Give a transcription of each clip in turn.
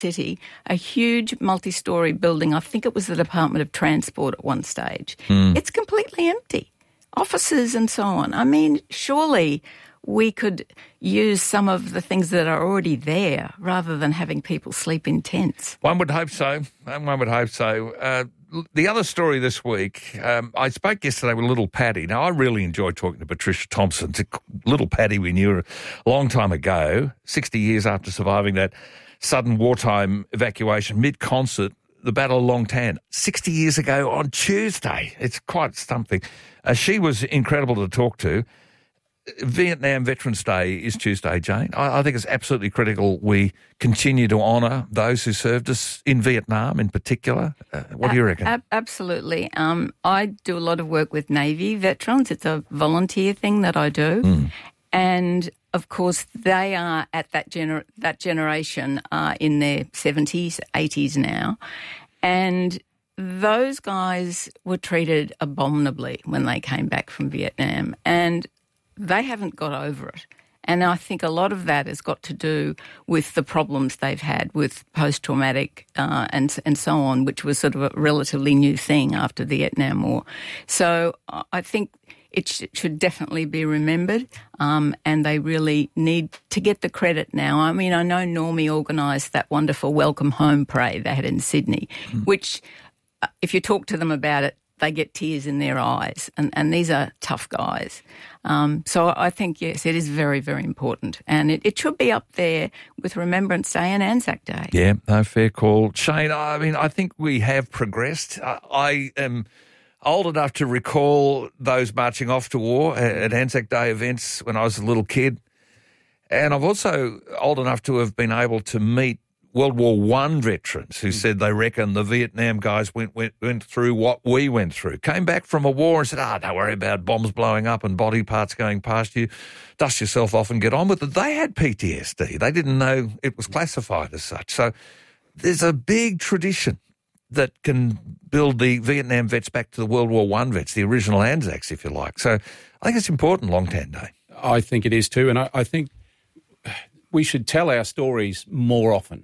city, a huge multi-storey building. I think it was the Department of Transport at one stage. It's completely empty. Offices and so on. I mean, surely we could use some of the things that are already there rather than having people sleep in tents. One would hope so. One would hope so. The other story this week, I spoke yesterday with Little Paddy. Now, I really enjoyed talking to Patricia Thompson. Little Paddy we knew a long time ago, 60 years after surviving that sudden wartime evacuation mid-concert, the Battle of Long Tan, 60 years ago on Tuesday. It's quite something. She was incredible to talk to. Vietnam Veterans Day is Tuesday, Jane. I think it's absolutely critical we continue to honour those who served us in Vietnam in particular. What do you reckon? Absolutely. I do a lot of work with Navy veterans. It's a volunteer thing that I do. And, of course, they are at that generation in their 70s, 80s now. And those guys were treated abominably when they came back from Vietnam. And they haven't got over it. And I think a lot of that has got to do with the problems they've had with post-traumatic and so on, which was sort of a relatively new thing after the Vietnam War. So I think it should definitely be remembered, and they really need to get the credit now. I mean, I know Normie organised that wonderful Welcome Home parade they had in Sydney, which, if you talk to them about it, they get tears in their eyes, and these are tough guys. So I think, yes, it is very, very important, and it should be up there with Remembrance Day and Anzac Day. Yeah, no, fair call. Shane, I mean, I think we have progressed. I am old enough to recall those marching off to war at Anzac Day events when I was a little kid, and I'm also old enough to have been able to meet World War I veterans who said they reckon the Vietnam guys went through what we went through. Came back from a war and said, don't worry about bombs blowing up and body parts going past you. Dust yourself off and get on with it. They had PTSD. They didn't know it was classified as such. So there's a big tradition that can build the Vietnam vets back to the World War I vets, the original Anzacs, if you like. So I think it's important, Long Tan Day. I think it is too, and I think we should tell our stories more often.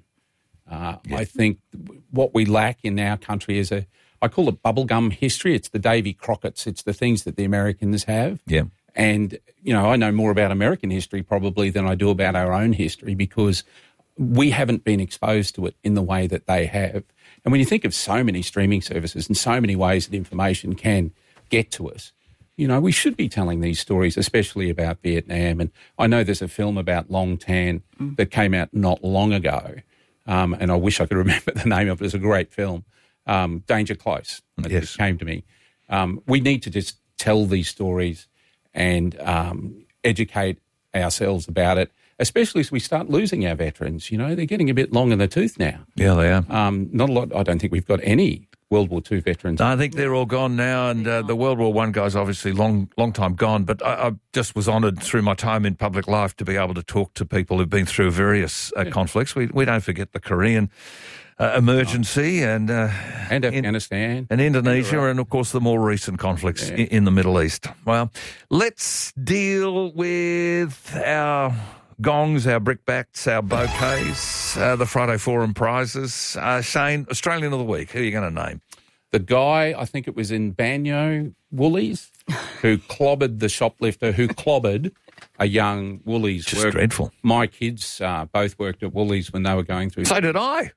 I think what we lack in our country is I call it bubblegum history. It's the Davy Crockett's. It's the things that the Americans have. Yeah. And, I know more about American history probably than I do about our own history because we haven't been exposed to it in the way that they have. And when you think of so many streaming services and so many ways that information can get to us, we should be telling these stories, especially about Vietnam. And I know there's a film about Long Tan that came out not long ago. And I wish I could remember the name of it. It's a great film, Danger Close. It just came to me. We need to just tell these stories and educate ourselves about it, especially as we start losing our veterans. They're getting a bit long in the tooth now. Yeah, they are. Not a lot. I don't think we've got any World War II veterans. I think they're all gone now, and the World War I guys obviously long time gone, but I just was honoured through my time in public life to be able to talk to people who've been through various conflicts. We don't forget the Korean emergency and Afghanistan. And Indonesia and, of course, the more recent conflicts in the Middle East. Well, let's deal with our gongs, our brickbats, our bouquets, the Friday Forum prizes. Shane, Australian of the Week, who are you going to name? The guy, I think it was in Banyo, Woolies, who clobbered the shoplifter who clobbered a young Woolies Just worker. Dreadful. My kids both worked at Woolies when they were going through. So did I.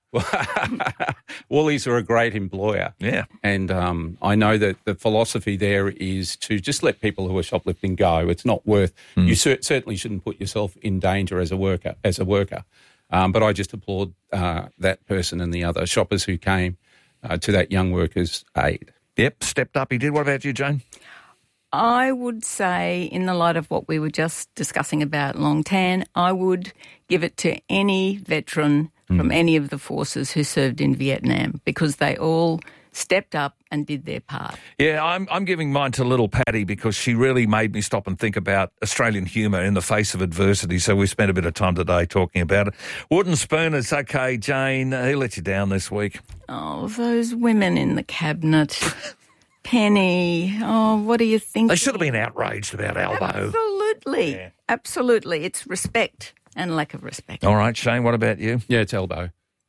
Woolies are a great employer. Yeah. And I know that the philosophy there is to just let people who are shoplifting go. It's not worth. You certainly shouldn't put yourself in danger as a worker. But I just applaud that person and the other shoppers who came to that young worker's aid. Yep, stepped up. He did. What about you, Jane? I would say, in the light of what we were just discussing about Long Tan, I would give it to any veteran from any of the forces who served in Vietnam because they all stepped up and did their part. Yeah, I'm giving mine to Little Paddy because she really made me stop and think about Australian humour in the face of adversity, so we spent a bit of time today talking about it. Wooden Spooners, okay, Jane, who let you down this week? Oh, those women in the cabinet. Penny, what do you think? They should have been outraged about Albo. Absolutely. Absolutely. It's respect and lack of respect. All right, Shane, what about you? Yeah, it's Albo.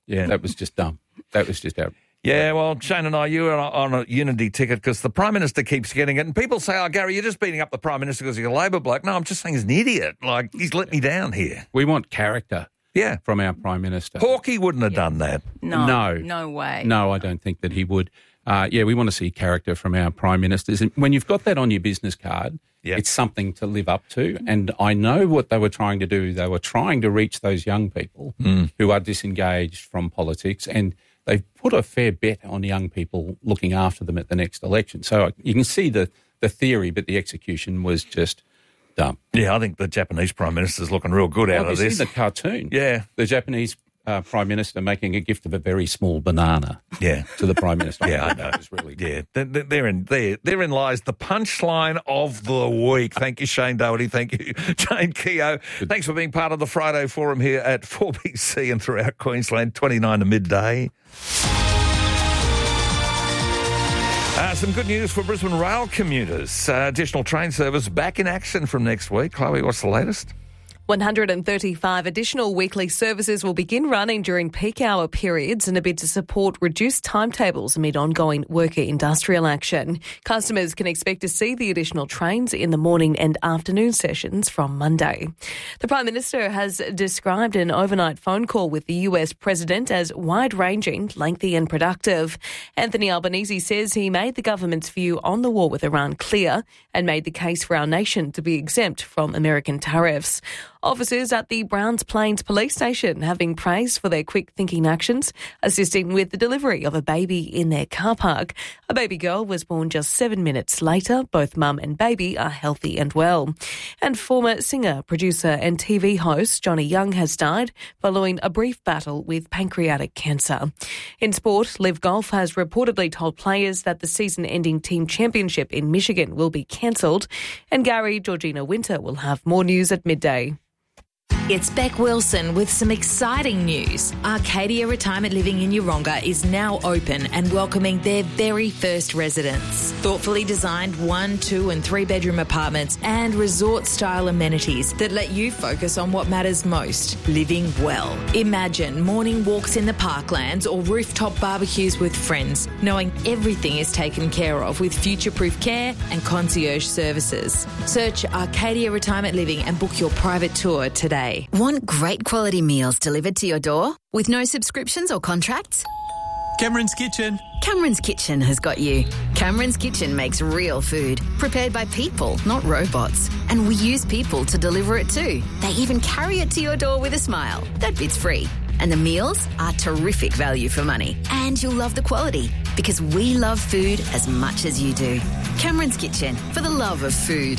Yeah. That was just dumb. That was just out. Yeah, well, Shane and I, you were on a unity ticket because the Prime Minister keeps getting it. And people say, oh, Gary, you're just beating up the Prime Minister because he's a Labor bloke. No, I'm just saying he's an idiot. Like, he's let me down here. We want character from our Prime Minister. Hawkey wouldn't have done that. No way. No, I don't think that he would. We want to see character from our Prime Ministers. And when you've got that on your business card, it's something to live up to. And I know what they were trying to do. They were trying to reach those young people who are disengaged from politics, and they've put a fair bet on young people looking after them at the next election. So you can see the theory, but the execution was just dumb. Yeah, I think the Japanese Prime Minister's looking real good out of this. Seen the cartoon? Yeah. The Japanese Prime Minister making a gift of a very small banana to the Prime Minister. Yeah, I know. It was really good. Yeah, therein lies the punchline of the week. Thank you, Shane Doherty. Thank you, Jane Keogh. Thanks for being part of the Friday Forum here at 4BC and throughout Queensland, 29 to midday. Some good news for Brisbane rail commuters. Additional train service back in action from next week. Chloe, what's the latest? 135 additional weekly services will begin running during peak hour periods in a bid to support reduced timetables amid ongoing worker industrial action. Customers can expect to see the additional trains in the morning and afternoon sessions from Monday. The Prime Minister has described an overnight phone call with the US President as wide-ranging, lengthy and productive. Anthony Albanese says he made the government's view on the war with Iran clear and made the case for our nation to be exempt from American tariffs. Officers at the Browns Plains Police Station have been praised for their quick thinking actions, assisting with the delivery of a baby in their car park. A baby girl was born just 7 minutes later. Both mum and baby are healthy and well. And former singer, producer and TV host Johnny Young has died following a brief battle with pancreatic cancer. In sport, Live Golf has reportedly told players that the season-ending team championship in Michigan will be cancelled. And Gary Georgina Winter will have more news at midday. It's Beck Wilson with some exciting news. Arcadia Retirement Living in Yeronga is now open and welcoming their very first residents. Thoughtfully designed 1, 2 and 3 bedroom apartments and resort-style amenities that let you focus on what matters most, living well. Imagine morning walks in the parklands or rooftop barbecues with friends, knowing everything is taken care of with future-proof care and concierge services. Search Arcadia Retirement Living and book your private tour today. Want great quality meals delivered to your door with no subscriptions or contracts? Cameron's Kitchen. Cameron's Kitchen has got you. Cameron's Kitchen makes real food, prepared by people, not robots. And we use people to deliver it too. They even carry it to your door with a smile. That bit's free. And the meals are terrific value for money. And you'll love the quality, because we love food as much as you do. Cameron's Kitchen, for the love of food.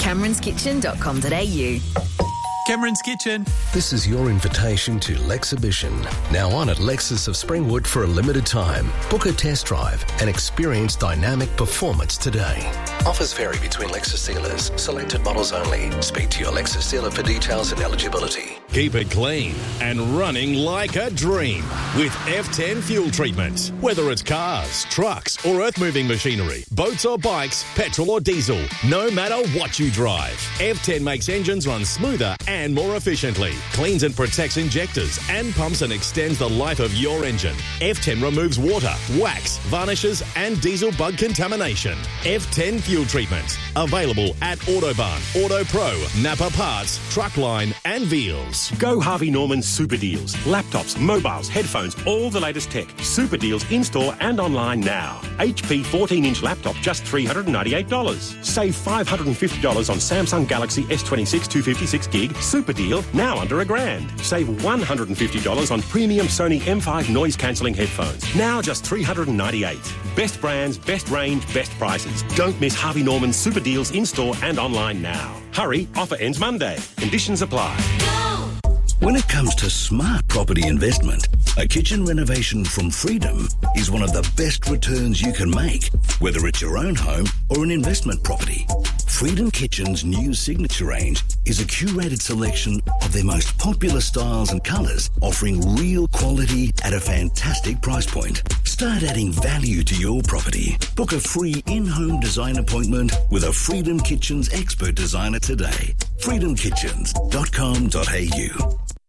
Cameron'sKitchen.com.au. Cameron's Kitchen. This is your invitation to Lexhibition, now on at Lexus of Springwood for a limited time. Book a test drive and experience dynamic performance today. Offers vary between Lexus dealers. Selected models only. Speak to your Lexus dealer for details and eligibility. Keep it clean and running like a dream with F10 fuel treatment. Whether it's cars, trucks or earth-moving machinery, boats or bikes, petrol or diesel, no matter what you drive, F10 makes engines run smoother and more efficiently, cleans and protects injectors and pumps and extends the life of your engine. F10 removes water, wax, varnishes and diesel bug contamination. F10 fuel treatment. Available at Autobarn, Auto Pro, Napa Parts, Truckline and Veals. Go Harvey Norman Super Deals. Laptops, mobiles, headphones, all the latest tech. Super Deals in-store and online now. HP 14-inch laptop, just $398. Save $550 on Samsung Galaxy S26 256 gig. Super deal, now under $1,000. Save $150 on premium Sony M5 noise-cancelling headphones. Now just $398. Best brands, best range, best prices. Don't miss Harvey Norman Super Deals in-store and online now. Hurry, offer ends Monday. Conditions apply. When it comes to smart property investment, a kitchen renovation from Freedom is one of the best returns you can make, whether it's your own home or an investment property. Freedom Kitchen's new signature range is a curated selection of their most popular styles and colours, offering real quality at a fantastic price point. Start adding value to your property. Book a free in-home design appointment with a Freedom Kitchens expert designer today. freedomkitchens.com.au.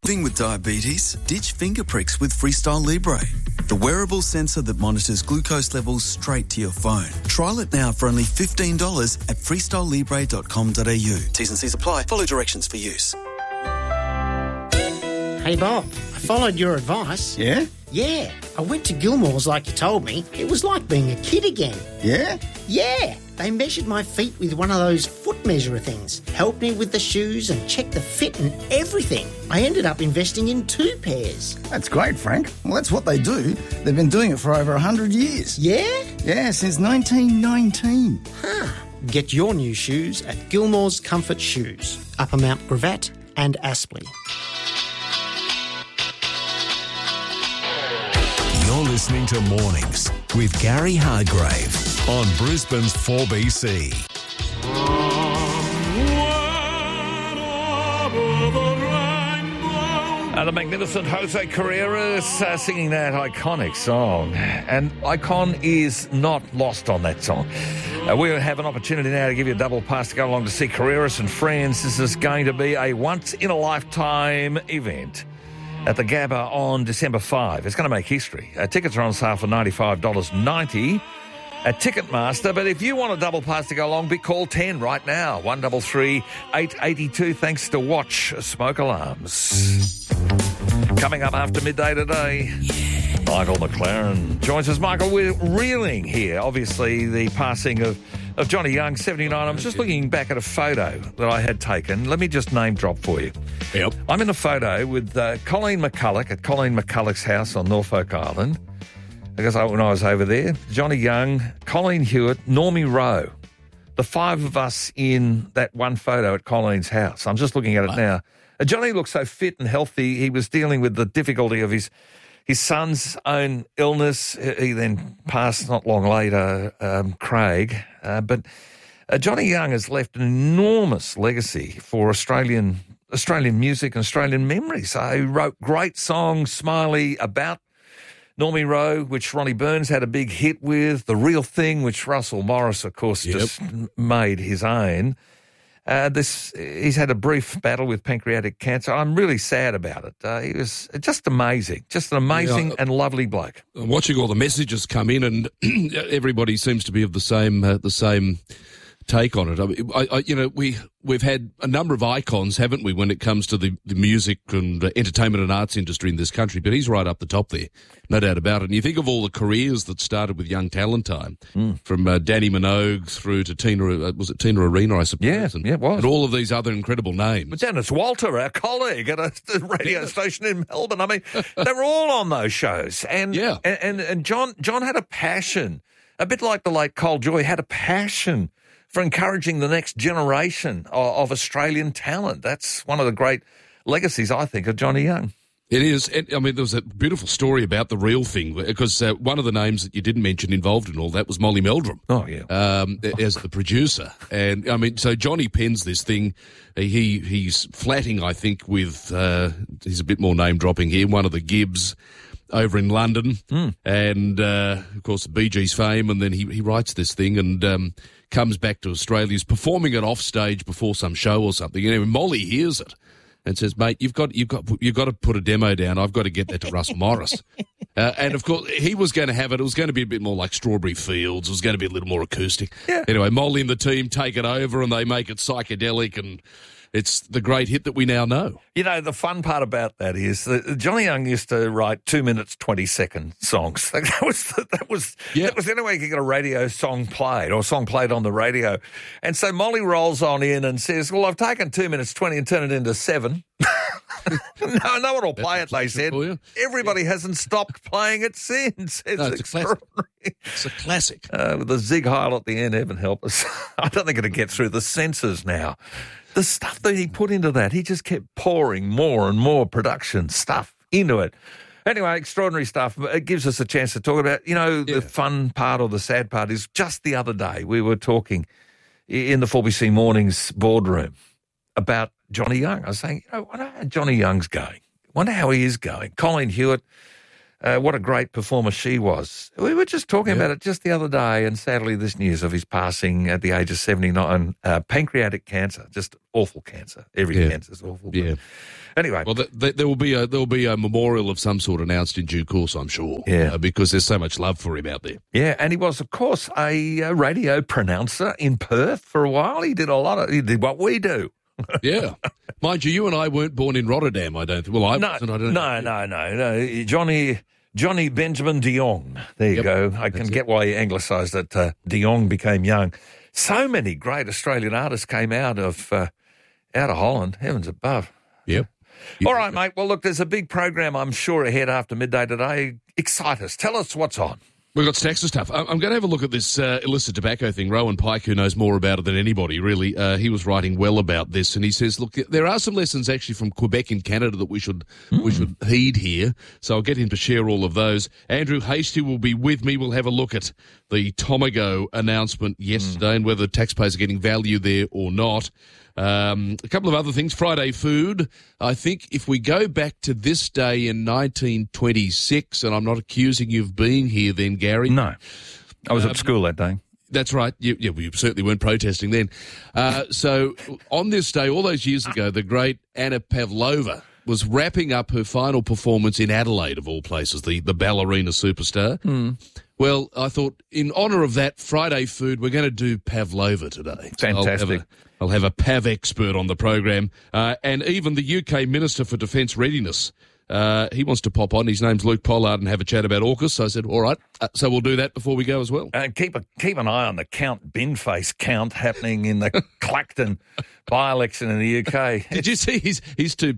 Living with diabetes? Ditch finger pricks with Freestyle Libre, the wearable sensor that monitors glucose levels straight to your phone. Trial it now for only $15 at freestylelibre.com.au. T's and C's apply. Follow directions for use. Hey Bob, I followed your advice. Yeah? Yeah, I went to Gilmore's like you told me. It was like being a kid again. Yeah? Yeah, they measured my feet with one of those foot measurer things, helped me with the shoes and checked the fit and everything. I ended up investing in 2 pairs. That's great, Frank. Well, that's what they do. They've been doing it for over 100 years. Yeah? Yeah, since 1919. Huh. Get your new shoes at Gilmore's Comfort Shoes, Upper Mount Gravatt and Aspley. You're listening to Mornings with Gary Hargrave on Brisbane's 4BC. The magnificent Jose Carreras singing that iconic song. And Icon is not lost on that song. We'll have an opportunity now to give you a double pass to go along to see Carreras and friends. This is going to be a once-in-a-lifetime event at the Gabba on December 5. It's going to make history. Tickets are on sale for $95.90 at Ticketmaster. But if you want a double pass to go along, call 10 right now. 133 882 thanks to Watch Smoke Alarms. Coming up after midday today, Michael McLaren joins us. Michael, we're reeling here, obviously, the passing of Johnny Young, 79. I'm just looking back at a photo that I had taken. Let me just name drop for you. Yep. I'm in a photo with Colleen McCulloch at Colleen McCulloch's house on Norfolk Island. Because when I was over there, Johnny Young, Colleen Hewitt, Normie Rowe, the 5 of us in that one photo at Colleen's house. I'm just looking at it now. Johnny looked so fit and healthy. He was dealing with the difficulty of his son's own illness. He then passed not long later, Craig. But Johnny Young has left an enormous legacy for Australian music and Australian memories. He wrote great songs, Smiley, about Normie Rowe, which Ronnie Burns had a big hit with, The Real Thing, which Russell Morris, of course, just made his own. He's had a brief battle with pancreatic cancer. I'm really sad about it. He was just amazing, just an amazing and lovely bloke. Watching all the messages come in, and everybody seems to be of the same take on it. I we've had a number of icons, haven't we, when it comes to the music and entertainment and arts industry in this country, but he's right up the top there, no doubt about it. And you think of all the careers that started with Young Talent Time, from Danny Minogue through to Tina Arena, I suppose? Yeah, it was. And all of these other incredible names. But Dennis Walter, our colleague at a radio station in Melbourne, I mean, they were all on those shows. And John had a passion, a bit like the late Cole Joy, had a passion for encouraging the next generation of Australian talent. That's one of the great legacies, I think, of Johnny Young. It is. I mean, there was a beautiful story about The Real Thing, because one of the names that you didn't mention involved in all that was Molly Meldrum. Oh, yeah. As the producer. And, I mean, so Johnny pens this thing. He's flatting, I think, with, he's a bit more name-dropping here, one of the Gibbs over in London. And, of course, the Bee Gees fame. And then he writes this thing and comes back to Australia. He's performing it off stage before some show or something. And anyway, Molly hears it and says, "Mate, you've got to put a demo down. I've got to get that to Russell Morris." And of course, he was going to have it. It was going to be a bit more like Strawberry Fields. It was going to be a little more acoustic. Yeah. Anyway, Molly and the team take it over and they make it psychedelic, and it's the great hit that we now know. You know, the fun part about that is that Johnny Young used to write 2 minutes, 20-second songs. That was the only way you could get a radio song played or a song played on the radio. And so Molly rolls on in and says, "Well, I've taken 2 minutes, 20 and turned it into 7. No one will play it," they said. Everybody hasn't stopped playing it since. It's extraordinary. It's a classic. With the Zig Heil at the end, heaven help us. I don't think it'll get through the censors now. The stuff that he put into that, he just kept pouring more and more production stuff into it. Anyway, extraordinary stuff. It gives us a chance to talk about, the fun part or the sad part is just the other day we were talking in the 4BC Mornings boardroom about Johnny Young. I was saying, I wonder how Johnny Young's going. I wonder how he is going. Colleen Hewitt, what a great performer she was. We were just talking about it just the other day, and sadly this news of his passing at the age of 79, pancreatic cancer, just awful cancer. Every cancer is awful. Yeah. Anyway. Well, there will be a memorial of some sort announced in due course, I'm sure. Yeah. Because there's so much love for him out there. Yeah, and he was, of course, a radio pronouncer in Perth for a while. He did what we do. Yeah. Mind you, you and I weren't born in Rotterdam, I don't think. Well, I wasn't. I don't know. No. Johnny Benjamin de Jong. There you go. I can get why you anglicised it. De Jong became young. So many great Australian artists came out of Holland. Heavens above. Yep. All right, mate. Well, look, there's a big program, I'm sure, ahead after midday today. Excite us. Tell us what's on. We've got stacks of stuff. I'm going to have a look at this illicit tobacco thing. Rowan Pike, who knows more about it than anybody, really, he was writing well about this, and he says, look, there are some lessons actually from Quebec in Canada that we should heed here, so I'll get him to share all of those. Andrew Hastie will be with me. We'll have a look at the Tomago announcement yesterday and whether taxpayers are getting value there or not. A couple of other things. Friday food. I think if we go back to this day in 1926, and I'm not accusing you of being here then, Gary. No. I was at school that day. That's right. You certainly weren't protesting then. So on this day, all those years ago, the great Anna Pavlova was wrapping up her final performance in Adelaide, of all places, the ballerina superstar. Well, I thought, in honour of that Friday food, we're going to do Pavlova today. Fantastic. I'll have a Pav expert on the program. And even the UK Minister for Defence Readiness, he wants to pop on. His name's Luke Pollard, and have a chat about AUKUS. So I said, all right, so we'll do that before we go as well. Keep an eye on the Count Binface count happening in the Clacton by-election in the UK. Did you see his two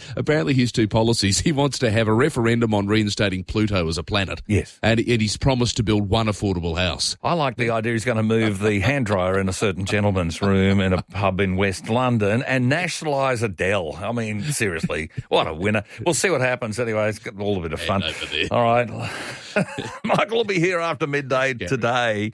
policies? He wants to have a referendum on reinstating Pluto as a planet. Yes. And he's promised to build one affordable house. I like the idea he's going to move the hand dryer in a certain gentleman's room in a pub in West London and nationalise Adele. I mean, seriously, what a winner. We'll see what happens anyway. It's got all a bit of fun. All right. Michael will be here after midday today.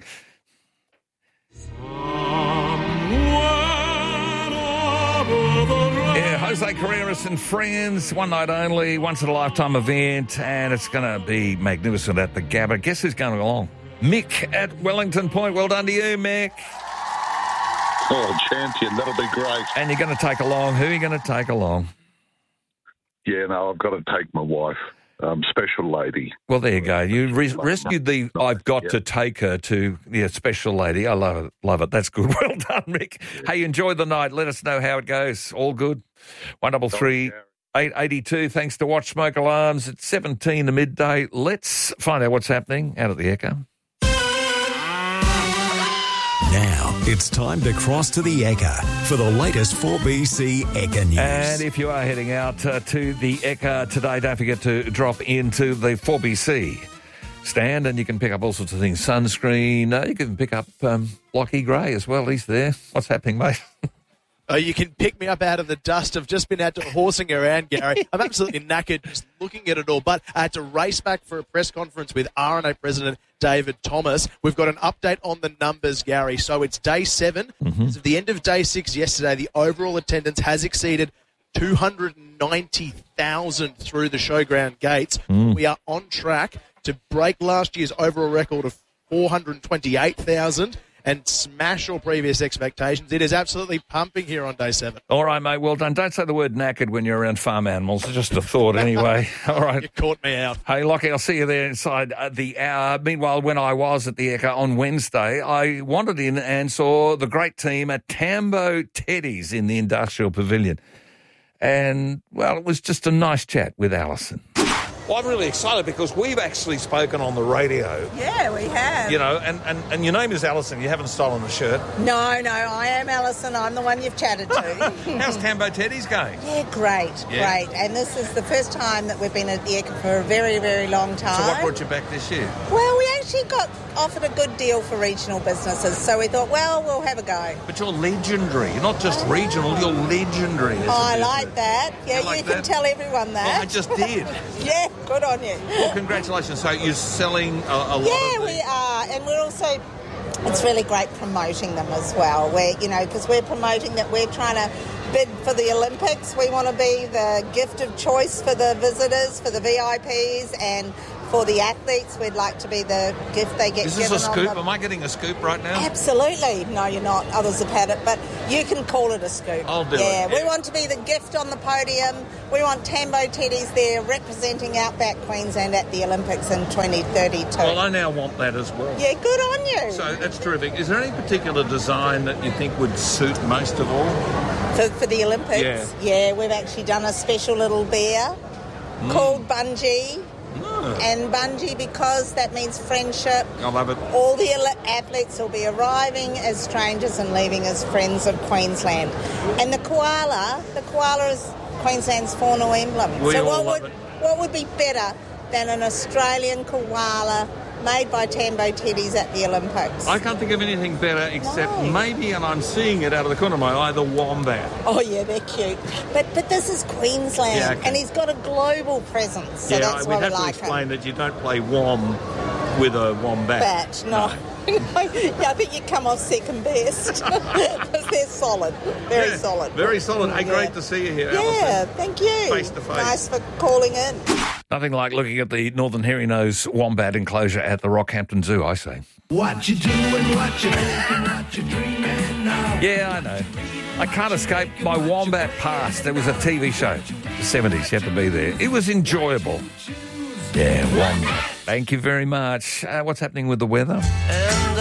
Yeah, Jose Carreras and Friends, one night only, once-in-a-lifetime event, and it's going to be magnificent at the Gabba. Guess who's going along? Mick at Wellington Point. Well done to you, Mick. Oh, champion, that'll be great. And you're going to take along, who are you going to take along? Yeah, no, I've got to take my wife. Special lady. Well, there you go. You rescued the I've got to take her to special lady. I love it. Love it. That's good. Well done, Mick. Yeah. Hey, enjoy the night. Let us know how it goes. All good. 133 882. Thanks to Watch Smoke Alarms. It's 17 to midday. Let's find out what's happening out at the Echo. Now, it's time to cross to the Ekka for the latest 4BC Ekka news. And if you are heading out to the Ekka today, don't forget to drop into the 4BC stand and you can pick up all sorts of things. Sunscreen. You can pick up Lockie Gray as well. He's there. What's happening, mate? Oh, you can pick me up out of the dust. I've just been out to horsing around, Gary. I'm absolutely knackered just looking at it all. But I had to race back for a press conference with RNA President David Thomas. We've got an update on the numbers, Gary. So it's day 7. As of the end of day 6 yesterday, the overall attendance has exceeded 290,000 through the showground gates. We are on track to break last year's overall record of 428,000. And smash all previous expectations. It is absolutely pumping here on day 7. All right, mate. Well done. Don't say the word knackered when you're around farm animals. It's just a thought anyway. All right. You caught me out. Hey, Lockie, I'll see you there inside the hour. Meanwhile, when I was at the Ekka on Wednesday, I wandered in and saw the great team at Tambo Teddy's in the Industrial Pavilion. And, well, it was just a nice chat with Alison. Well, I'm really excited because we've actually spoken on the radio. Yeah, we have. You know, and your name is Alison. You haven't stolen the shirt. No, I am Alison. I'm the one you've chatted to. How's Tambo Teddy's going? Yeah, great. And this is the first time that we've been at the Ekka for a very, very long time. So what brought you back this year? Well, we actually got offered a good deal for regional businesses, so we thought, well, we'll have a go. But you're legendary. You're not just regional, you're legendary. I like that. Yeah, you can tell everyone that. Well, I just did. Yeah, good on you. Well, congratulations. So you're selling a lot of Yeah, we are. And we're also, it's really great promoting them as well. Because we're promoting that we're trying to bid for the Olympics. We want to be the gift of choice for the visitors, for the VIPs, and For the athletes, we'd like to be the gift they get Is given. this a scoop? On the... Am I getting a scoop right now? Absolutely. No, you're not. Others have had it, but you can call it a scoop. I'll do it. Yeah, we want to be the gift on the podium. We want Tambo Teddies there representing Outback Queensland at the Olympics in 2032. Well, I now want that as well. Yeah, good on you. So that's terrific. Is there any particular design that you think would suit most of all? For the Olympics? Yeah, we've actually done a special little bear called Bungie. And Bungie, because that means friendship. I love it. All the athletes will be arriving as strangers and leaving as friends of Queensland. And the koala is Queensland's faunal emblem. What would be better than an Australian koala made by Tambo Teddies at the Olympics? I can't think of anything better except maybe, and I'm seeing it out of the corner of my eye, the wombat. Oh, yeah, they're cute. But this is Queensland, and he's got a global presence, so that's why we like him. we have to explain that you don't play wom with a wombat. No. Yeah, I think you come off second best because they're solid, very solid. Very solid. Hey, great to see you here, Alison. Yeah, thank you. Face to face. Nice for calling in. Nothing like looking at the Northern Hairy Nose wombat enclosure at the Rockhampton Zoo, I say. What you doing, what you making, what you dreaming now? Yeah, I know. I can't escape my wombat past. There was a TV show, the 70s, you had to be there. It was enjoyable. Yeah, wombat. Thank you very much. What's happening with the weather?